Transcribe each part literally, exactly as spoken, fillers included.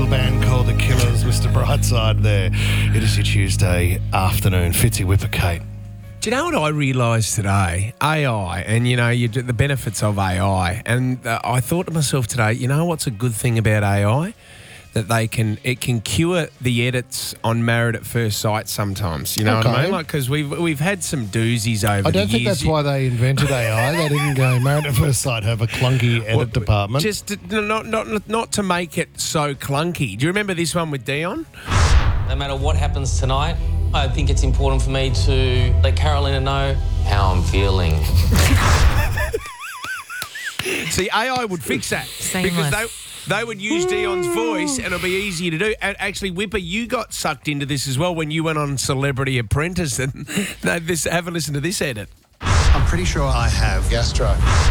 little band called The Killers, Mister Brightside there. It is your Tuesday afternoon. Fitzy Whipper, Kate. Do you know what I realised today? A I, and you know, you do the benefits of A I. And uh, I thought to myself today, you know what's a good thing about A I? That they can, it can cure the edits on Married at First Sight sometimes. You know Okay. what I mean? Like, because we've we've had some doozies over I the don't think years. that's why they invented A I. They didn't go, Married at First Sight have a clunky edit Well, department. Just to, not not not to make it so clunky. Do you remember this one with Dion? No matter what happens tonight, I think it's important for me to let Carolina know how I'm feeling. See, A I would fix that Seamless. because they they would use Dion's voice and it'll be easier to do. And actually, Whipper, you got sucked into this as well when you went on Celebrity Apprentice. And no, this have a listen to this edit. I'm pretty sure I have gastro.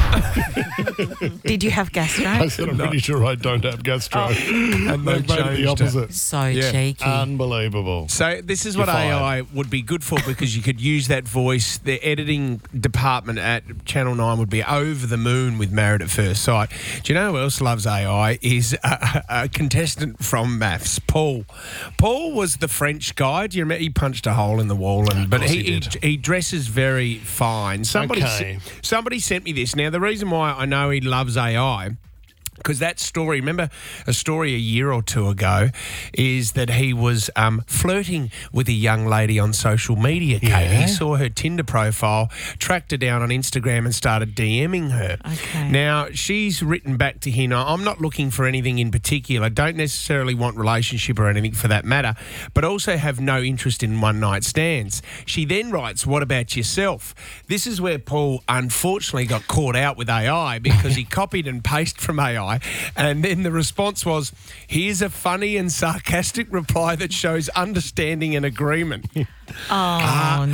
Did you have I gastro? said, I'm pretty sure I don't have gastro. And They've made it the changed it. opposite. So Yeah. cheeky. Unbelievable. So this is what You're A fired. I would be good for because you could use that voice. The editing department at Channel nine would be over the moon with Married at First Sight. Do you know who else loves A I? Is a, a contestant from Maths, Paul. Paul was the French guy. Do you remember? He punched a hole in the wall, and but course he, he he, did. he dresses very fine. Somebody, Okay. s- somebody sent me this. Now, the reason why I know he loves A I, because that story, remember a story a year or two ago, is that he was um, flirting with a young lady on social media, Kate. Yeah. He saw her Tinder profile, tracked her down on Instagram and started DMing her. Okay. Now, she's written back to him, I'm not looking for anything in particular, don't necessarily want relationship or anything for that matter, but also have no interest in one-night stands. She then writes, what about yourself? This is where Paul unfortunately got caught out with A I because he copied and pasted from A I. And then the response was, here's a funny and sarcastic reply that shows understanding and agreement. oh, no.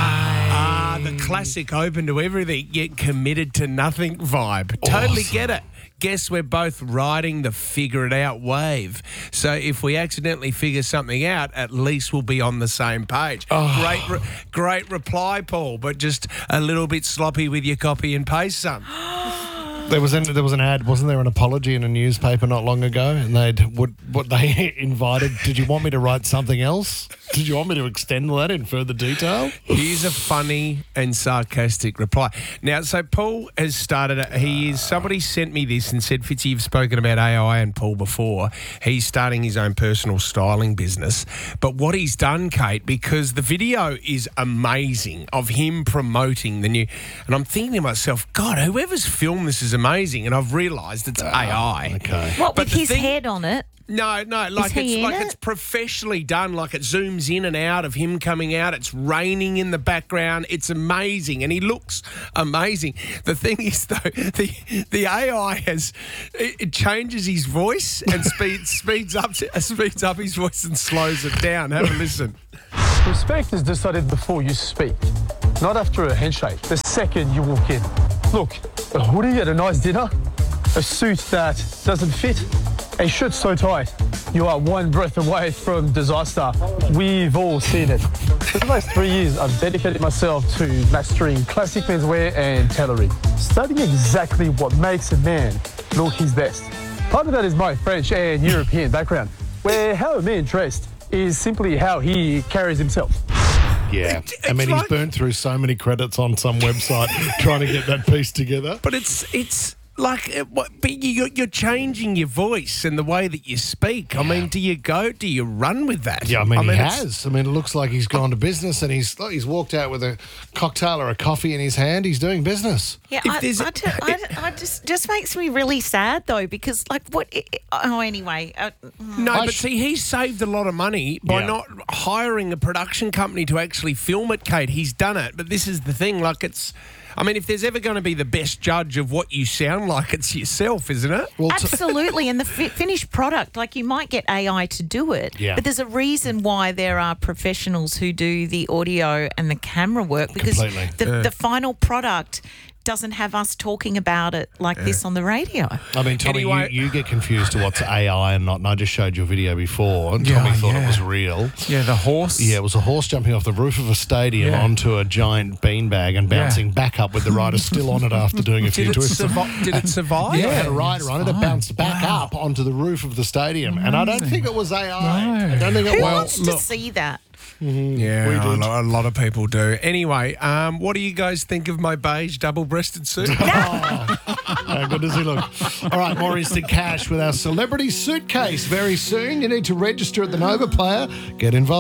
Ah, the classic open to everything, yet committed to nothing vibe. Totally Awesome. get it. Guess we're both riding the figure it out wave. So if we accidentally figure something out, at least we'll be on the same page. Great, re- great reply, Paul, but just a little bit sloppy with your copy and paste, son. There was an, there was an ad, wasn't there, an apology in a newspaper not long ago, and they'd what what they invited. Did you want me to write something else? Did you want me to extend that in further detail? Here's a funny and sarcastic reply. Now, so Paul has started, a, he is, somebody sent me this and said, Fitzy, you've spoken about A I and Paul before. He's starting his own personal styling business. But what he's done, Kate, because the video is amazing of him promoting the new, and I'm thinking to myself, God, whoever's filmed this is amazing. And I've realised it's A I. Okay. What, But with the his thing- head on it? No, no, like he it's in like it? it's professionally done. Like it zooms in and out of him coming out. It's raining in the background. It's amazing, and he looks amazing. The thing is, though, the the A I has it, it changes his voice and speeds speeds up speeds up his voice and slows it down. Have a listen. Respect is decided before you speak, not after a handshake. The second you walk in. Look, a hoodie at a nice dinner, a suit that doesn't fit, a shirt so tight, you are one breath away from disaster. We've all seen it. For the last three years, I've dedicated myself to mastering classic menswear and tailoring, studying exactly what makes a man look his best. Part of that is my French and European background, where how a man dressed is simply how he carries himself. Yeah. It- I mean, it's he's like- burned through so many credits on some website trying to get that piece together. But it's it's. Like, uh, what, but you, you're changing your voice and the way that you speak. I mean, do you go? Do you run with that? Yeah, I mean, he it's- has. I mean, it looks like he's gone to business and he's he's walked out with a cocktail or a coffee in his hand. He's doing business. Yeah, If I, there's a- I, ju- I, I just just makes me really sad though because like what? Oh, anyway. Uh, No, I but sh- see, he's saved a lot of money by Yeah. not hiring a production company to actually film it, Kate. He's done it. But this is the thing, like it's... I mean, if there's ever going to be the best judge of what you sound like, it's yourself, isn't it? Well, t- Absolutely, and the fi- finished product, like you might get A I to do it, Yeah. but there's a reason why there are professionals who do the audio and the camera work because Completely. the, the final product doesn't have us talking about it like this on the radio. I mean, Tommy, Anyway- you, you get confused to what's A I and not, and I just showed you a video before, and Yeah, Tommy thought yeah. it was real. Yeah, the horse. Yeah, it was a horse jumping off the roof of a stadium Yeah. onto a giant beanbag and bouncing Yeah. back up with the rider still on it after doing a few Did it, twists. survi- did it survive? Yeah, it had a rider on it. It bounced back up onto the roof of the stadium, and I don't think it was A I. I don't think it Who was. wants to see that? Yeah, We a did. lot, a lot of people do. Anyway, um, what do you guys think of my beige double-breasted suit? How good does he look? All right, more instant cash with our celebrity suitcase very soon. You need to register at the Nova Player. Get involved.